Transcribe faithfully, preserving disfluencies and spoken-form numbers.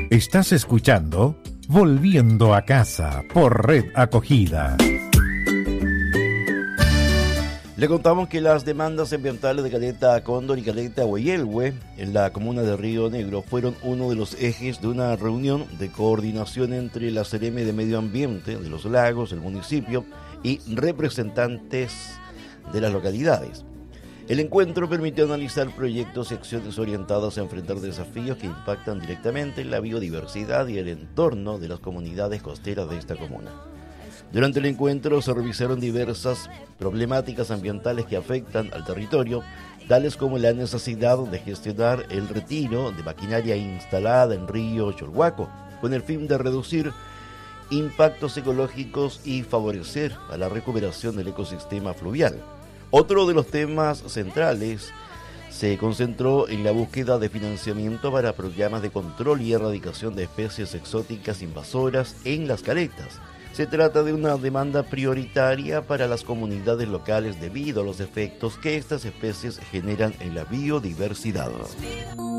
Estás escuchando Volviendo a Casa por Red Acogida. Le contamos que las demandas ambientales de Caleta Cóndor y Caleta Hueyelhue en la comuna de Río Negro fueron uno de los ejes de una reunión de coordinación entre la Seremi de Medio Ambiente de los Lagos, el municipio y representantes de las localidades. El encuentro permitió analizar proyectos y acciones orientadas a enfrentar desafíos que impactan directamente en la biodiversidad y el entorno de las comunidades costeras de esta comuna. Durante el encuentro se revisaron diversas problemáticas ambientales que afectan al territorio, tales como la necesidad de gestionar el retiro de maquinaria instalada en Río Cholhuaco, con el fin de reducir impactos ecológicos y favorecer a la recuperación del ecosistema fluvial. Otro de los temas centrales se concentró en la búsqueda de financiamiento para programas de control y erradicación de especies exóticas invasoras en las caletas. Se trata de una demanda prioritaria para las comunidades locales debido a los efectos que estas especies generan en la biodiversidad.